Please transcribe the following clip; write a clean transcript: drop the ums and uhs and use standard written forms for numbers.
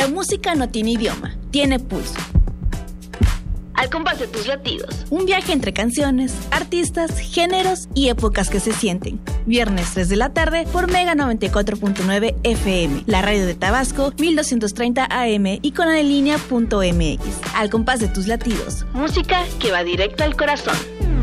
La música no tiene idioma, tiene pulso. Al compás de tus latidos. Un viaje entre canciones, artistas, géneros y épocas que se sienten. Viernes 3 de la tarde por Mega 94.9 FM, la radio de Tabasco, 1230 AM y conadelinea.mx. Al compás de tus latidos. Música que va directo al corazón.